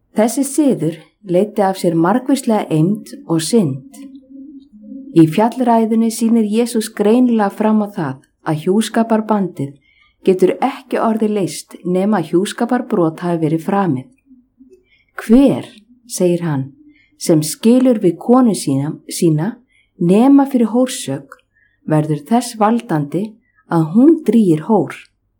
Þessi siður leiddi af sér margvíslega eymd og synd. Í fjallræðunni sýnir Jesús greinilega fram á það að hjúskaparbandið getur ekki orðið leyst nema hjúskaparbrot hafi verið framið. Hver, segir hann, sem skilur við konu sína nema fyrir hórsök, verður þess valdandi að hún drýgir hór.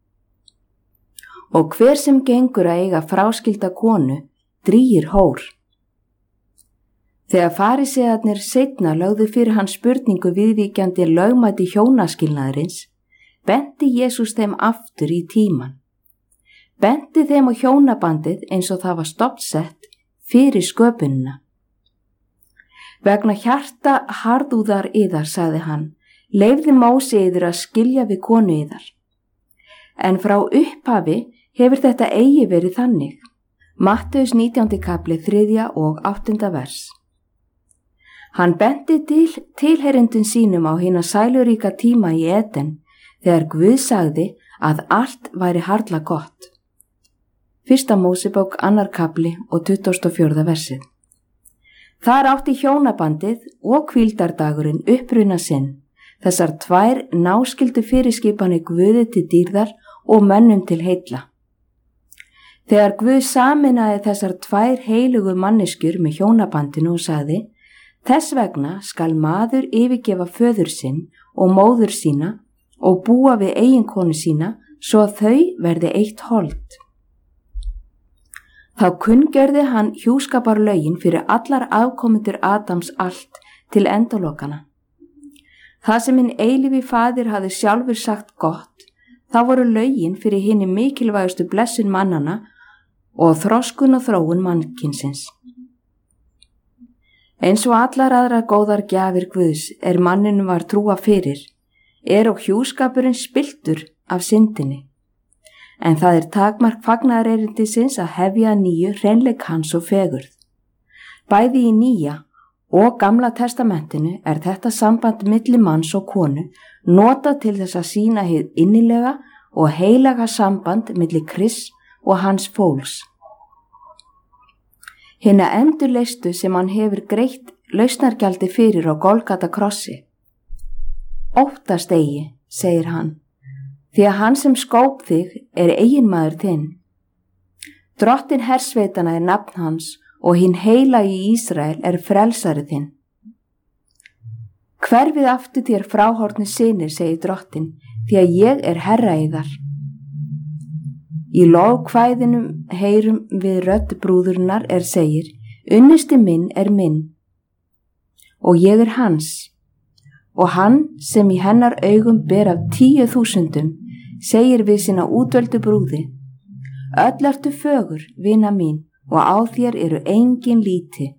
Og hver sem gengur að eiga fráskilda konu, drýgir hór. Þegar farísearnir seinna lögðu fyrir hann spurningu viðvíkjandi lögmæti hjónaskilnaðarins, benti Jesús þeim aftur í tíman. Benti þeim á hjónabandið eins og það var stofnsett fyrir sköpunina. Vegna hjarta harðúðar yðar, sagði hann, leyfði Móse yður að skilja við konu yðar. En frá upphafi hefur þetta eigi verið þannig. Mattheus 19. kapli 3. og 8. vers. Hann benti tilheyrendum sínum á hina sæluríka tíma í Eden, þegar Guð sagði að allt væri harla gott. 1. Mósebók 2. kapli og 24. versið. Þar átti hjónabandið og hvíldardagurinn uppruna sinn, þessar tvær náskyldu fyrirskipanir Guði til dýrðar og mönnum til heilla. Þegar Guð sameinaði þessar tvær heilugu manneskjur með hjónabandinu og sagði, þess vegna skal maður yfirgefa föður sinn og móður sína og búa við eiginkonu sína svo að þau verði eitt hold. Þá kunngjörði hann hjúskaparlögin fyrir allar afkomendur Adams allt til endalokana. Það sem hinn eilífi faðir hafði sjálfur sagt gott, þá voru lögin fyrir hinni mikilvægustu blessun mannana og þroskun og þróun mannkynsins. Eins og allar aðrar góðar gjafir Guðs manninum var trúa fyrir, og hjúskapurinn spilltur af syndinni. En það takmark fagnaðarerindisins að hefja nýju hreinleik hans og fegurð. Bæði í Nýja og Gamla testamentinu þetta samband milli manns og konu notað til þess að sýna hið innilega og heilaga samband milli Krists og hans fólks. Hina endurleistu sem hann hefur greitt lausnargjaldi fyrir á Golgata krossi. Óttast eigi, segir hann, því að hann sem skóp þig eiginmaður þinn. Drottin hersveitana nafn hans og hinn heilagi í Ísrael frelsari þinn. Hverfið aftur þér fráhorfnu synir, segir drottin, því að ég herra yðar. Í lofkvæðinum heyrum við rödd brúðurinnar segir, unnusti minn minn, og ég hans, og hann sem í hennar augum ber af 10.000, segir við sína útvöldu brúði, öll ertu fögur, vina mín, og á þér engin líti.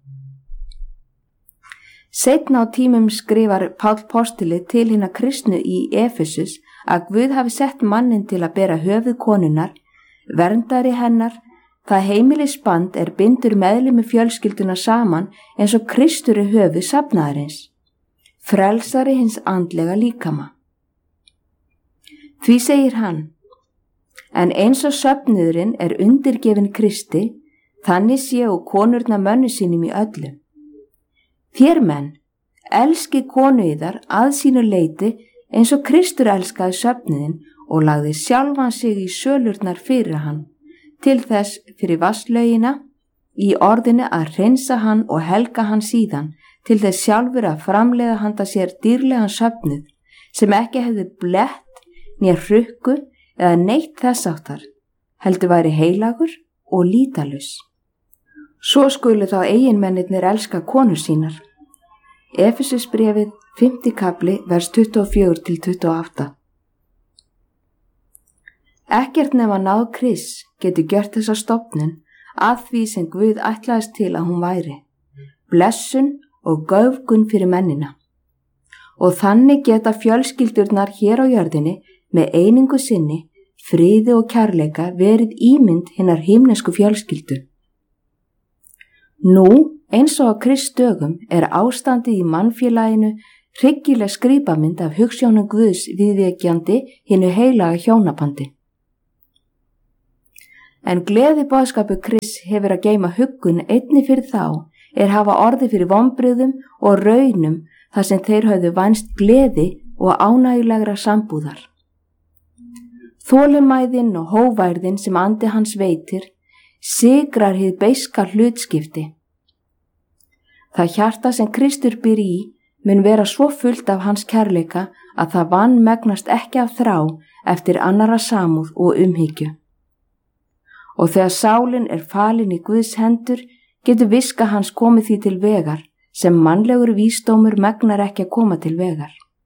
Seinna á tímum skrifar Páll postuli til hina kristnu í Efesus að Guð hafi sett mannin til að bera höfuð konunnar, verndari hennar, það heimilisband bindur meðlimi fjölskylduna saman eins og Kristur höfuð safnaðarins, frelsari hins andlega líkama. Því segir hann, en eins og söfnuðurinn undirgefin Kristi, þannig séu konurna mönnu sínum í öllu. Þér menn, elski konu yðar að sínu leyti eins og Kristur elskaði söfnuðinn og lagði sjálfan sig í sölurnar fyrir hann, til þess fyrir vatnslaugina, í orðinu að hreinsa hann og helga hann síðan, til þess sjálfur að framleiða handa sér dýrlegan söfnuð, sem ekki hefði blett, né hrukku eða neitt þess áttar, heldur væri heilagur og lítalus. Svo skulu þá eiginmennirnir elska konur sínar. Efesusbréfið 5. kapli vers 24-28. Ekkert nema náð Krists getur gjört þessa stofnun að því sem Guð ætlaðist til að hún væri, blessun og göfgun fyrir mennina. Og þannig geta fjölskyldurnar hér á jörðinni með einingu sinni, friði og kærleika verið ímynd hinnar himnesku fjölskyldu. Nú, eins og á Krists dögum ástandið í mannfélaginu hryggileg skrípamynd af hugsjónum Guðs viðvekjandi hinu heilaga hjónabandi. en gleðiboðskapur Krists hefur að geyma huggun einnig fyrir þá hafa orðið fyrir vonbrigðum og raunum þar sem þeir höfðu vænst gleði og ánægjulegra sambúðar. Þolinmæðin og hógværðin sem andi hans veitir sigrar hið beiska hlutskipti. Það hjarta sem Kristur býr í mun vera svo fullt af hans kærleika að það vanmegnast ekki af þrá eftir annarra samúð og umhyggju. Og þegar sálin falin í Guðs hendur getur viska hans komið því til vegar sem mannlegur vísdómur megnar ekki að koma til vegar.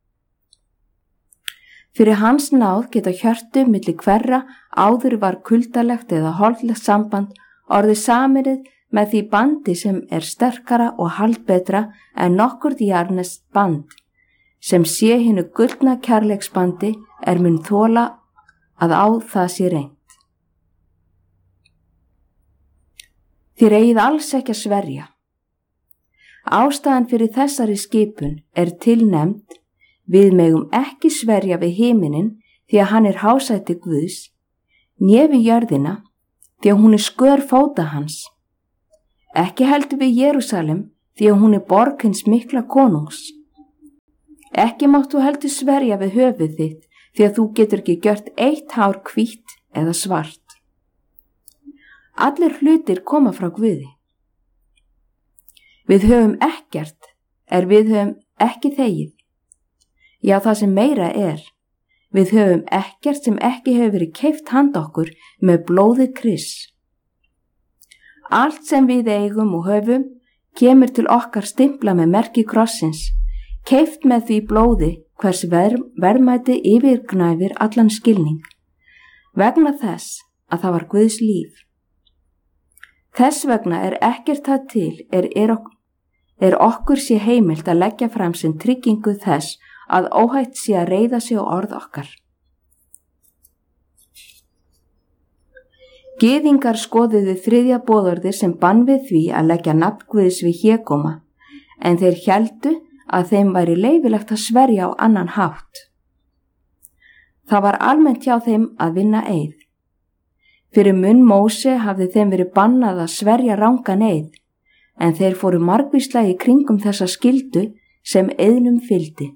Fyrir hans náð geta hjörtu milli hverra áður var kuldalegt eða holdlegt samband orðið saminið með því bandi sem sterkara og haldbetra en nokkurt jarðneskt band, sem sé hinu gullna kærleiksbandi mun þola að á það sé reynt. Þér eigið alls ekki að sverja. Ástæðan fyrir þessari skipun tilnefnd: við megum ekki sverja við himinin því að hann hásæti Guðs, né við jörðina því að hún skör fóta hans. Ekki heldur við Jerúsalem því að hún borg hins mikla konungs. Ekki máttu heldur sverja við höfuð þitt því að þú getur ekki gjört eitt hár hvítt eða svart. Allir hlutir koma frá Guði. Við höfum ekkert við höfum ekki þegið. Já, það sem meira við höfum ekkert sem ekki hefur verið keypt handa okkur með blóði Krists. Allt sem við eigum og höfum kemur til okkar stimplað með merki krossins, keypt með því blóði hvers verðmæti yfirgnæfir allan skilning, vegna þess að það var Guðs líf. Þess vegna ekkert það til okkur sé heimilt að leggja fram sem tryggingu þess að óhætt sé að reiða sig á orð okkar. Gyðingar skoðuðu þriðja boðorðið sem bann við því að leggja nafn Guðs við hégóma, en þeir héldu að þeim væri leyfilegt að sverja á annan hátt. Það var almennt hjá þeim að vinna eið. Fyrir munn Móse hafði þeim verið bannað að sverja rangan eið, en þeir fóru margvíslega í kringum þessa skyldu sem eiðnum fylgdi.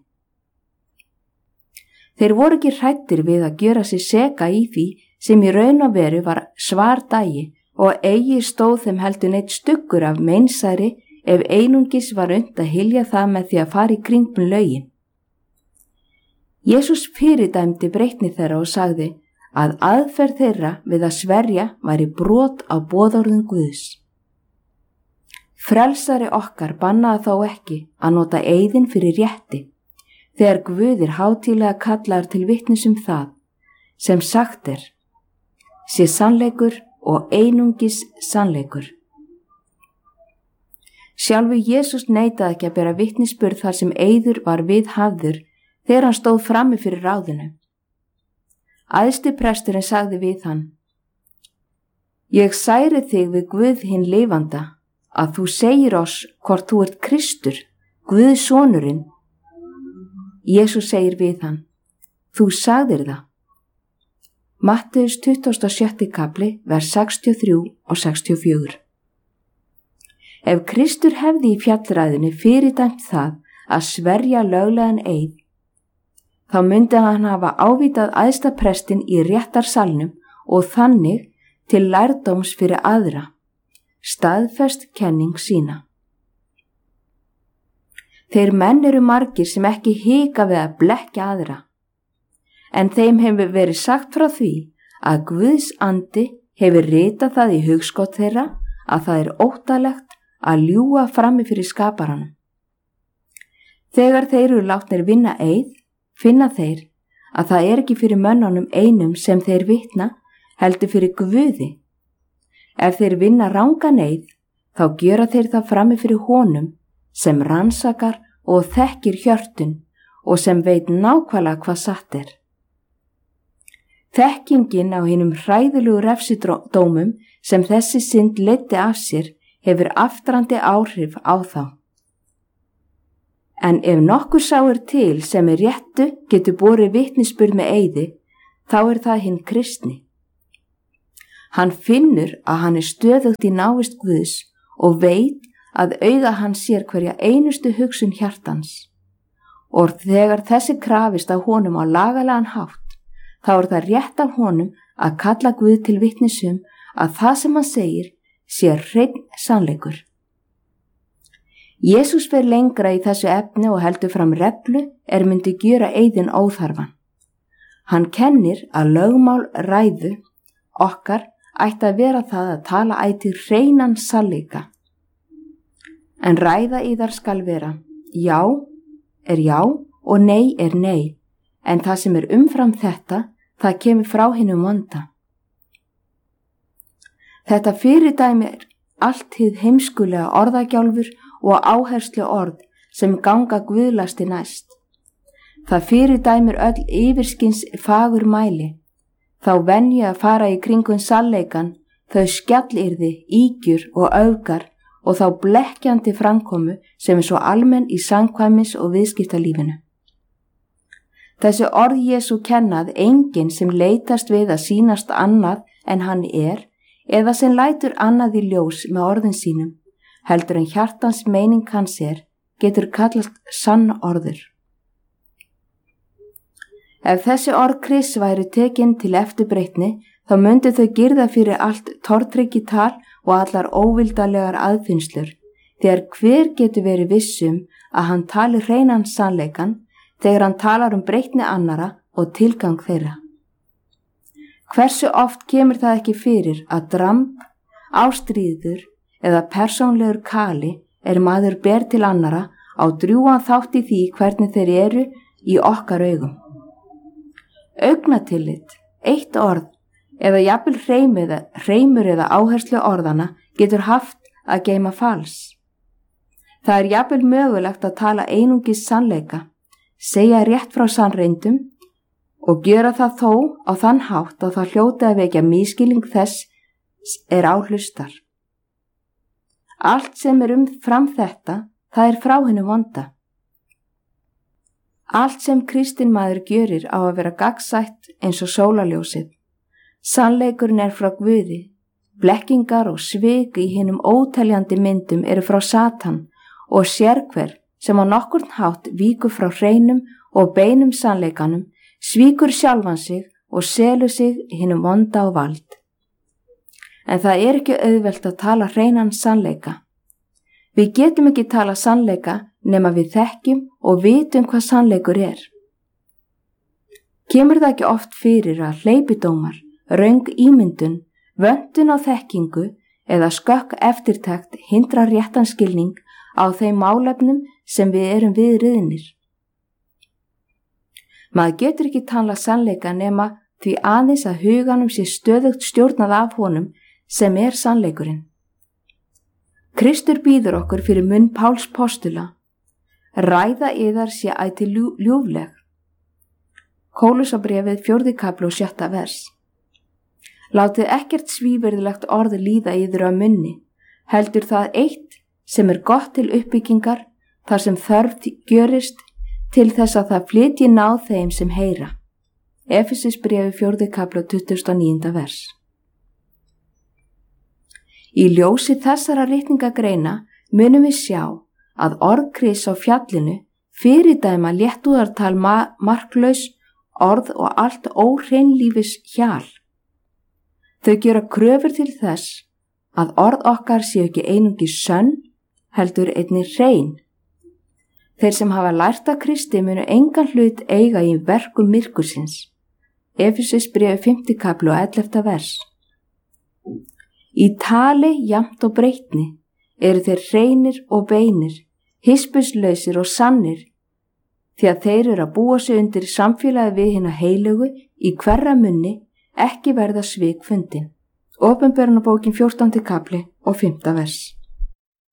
Þeir voru ekki hræddir við að gjöra sig seka í því sem í raun og veru var svardagi og eigi stóð þeim heldur neitt stuggur af meinsæri ef einungis var unnt að hylja það með því að fara í kringum lögin. Jesús fyrirdæmdi breytni þeirra og sagði að aðferð þeirra við að sverja væri brot á boðorðum Guðs. Frelsari okkar bannaði þó ekki að nota eiðinn fyrir rétti, þegar Guð hátíðlega kallaður til vitnis það, sem sagt sé sannleikur og einungis sannleikur. Sjálfur Jesús neitaði ekki að bera vitnisburð þar sem eiður var við hafður þegar hann stóð frammi fyrir ráðinu. Æðsti presturinn sagði við hann: Ég særi þig við Guð hinn lifanda, að þú segir oss hvort þú ert Kristur, Guðs sonurinn. Jesús segir við hann: Þú sagðir það. Matteus 27. kapli, vers 63 og 64. Ef Kristur hefði í fjallræðinu fyrirdæmt það að sverja löglegan eið, þá myndi hann hafa ávitað æðsta prestinn í réttarsalnum og þannig til lærdóms fyrir aðra, staðfest kenning sína. Þeir menn margir sem ekki hika við að blekkja aðra, en þeim hefur verið sagt frá því að Guðs andi hefur ritað það í hugskot þeirra að það óttalegt að ljúga frammi fyrir skaparanum. Þegar þeir eru látnir vinna eið, finna þeir að það ekki fyrir mönnunum einum sem þeir vitna, heldur fyrir Guði. Ef þeir vinna rangan eið, þá gjöra þeir það frammi fyrir honum sem rannsakar og þekkir hjörtun og sem veit nákvæmlega hvað satt Þekkingin á hinum hræðilegu refsidómum sem þessi synd leiddi af sér hefur aftrandi áhrif á þá. En ef nokkur sá til sem réttu getur borið vitnisburð með eiði, þá það hinn kristni. Hann finnur að hann stöðugt í návist Guðs og veit að auga hans sér hverja einustu hugsun hjartans. Og þegar þessi krafist af honum á lagalegan hátt, þá það rétt af honum að kalla Guð til vitnisum að það sem hann segir sé hreinn sannleikur. Jesús fer lengra í þessu efni og heldur fram reglu myndi gjöra eyðin óþarfan. Hann kennir að lögmál ræðu okkar ætti að vera það að tala ætti hreinan sannleika. En ræða yðar skal vera, já er já og nei er nei, en það sem umfram þetta, það kemur frá hinum vonda. Þetta fyrirdæmi allt hið heimskulega orðagjálfur og áherslu orð sem ganga guðlasti næst. Það fyrirdæmir öll yfirskins fagur mæli. Þá venju að fara í kringum sannleikan, þau skjallyrði, ígjur og öfgar og þá blekkjandi framkomu sem svo almenn í samkvæmis og viðskiptalífinu. Þessi orð Jesú kennað enginn sem leitast við að sýnast annað en hann eða sem lætur annað í ljós með orðin sínum, heldur en hjartans meining hans getur kallast sann orður. Ef þessi orð Krists væri tekin til eftirbreytni, þá myndu þau girða fyrir allt tortryggital og allar óvildalegar aðfinnslur, þegar hver getur verið vissum að hann tali hreinan sannleikan þegar hann talar breytni annara og tilgang þeirra. Hversu oft kemur það ekki fyrir að dramb, ástríður eða persónlegur kali maður ber til annara á drjúgan þátt í því hvernig þeir eru í okkar augum. Augnatillit, eitt orð eða jafnvel hreimur eða áherslu orðana getur haft að geyma fals. Það jafnvel mögulegt að tala einungis sannleika, segja rétt frá sannreyndum og gjöra það þó á þann hátt að það hljóti að vekja misskilning þess áhlustar. Allt sem umfram þetta, það frá hinu vonda. Allt sem kristinn maður gjörir á að vera gagnsætt eins og sólarljósið. Sannleikurinn frá Guði, blekkingar og svik í hinum óteljandi myndum frá Satan og sérhver sem á nokkurn hátt víkur frá hreinum og beinum sannleikanum, svíkur sjálfan sig og selur sig hinum vonda á vald. En það ekki auðvelt að tala hreinan sannleika. Við getum ekki tala sannleika nema við þekkjum og vitum hvað sannleikur Kemur það ekki oft fyrir að hleypidómar, röng ímyndun, vöntun á þekkingu eða skökk eftirtekt hindra réttan skilning á þeim málefnum sem við viðriðnir? Maður getur ekki tala sannleika nema því aðeins að huganum sé stöðugt stjórnað af honum sem sannleikurinn. Kristur býður okkur fyrir munn Páls postula, ræða yðar sé ætíð ljúfleg. Kólusarbréfið 4. kafli og 7. vers. Látið ekkert svívirðilegt orð líða yður á munni, heldur það eitt sem gott til uppbyggingar, þar sem þörf gjörist til þess að það flytji náð þeim sem heyra. Efesisbréfið 4. kafli og 29. vers. Í ljósi þessara ritningagreina munum við sjá að orð Krists á fjallinu fyrirdæma léttúðartal marklaus orð og allt óhreinlífis hjal. Þau gera kröfur til þess að orð okkar séu ekki einungis sönn, heldur einnig hrein. Þeir sem hafa lært af Kristi munu engan hlut eiga í verkum myrkursins. Efesisbréfið 5. kafli og 11. vers. Í tali jafnt og breytni þeir hreinir og beinir, hispurslausir og sannir, því að þeir að búa sig undir samfélagi við hina heilögu í hverra munni ekki verða svik fundin. Opinberunarbókin 14. kafli og 5. vers.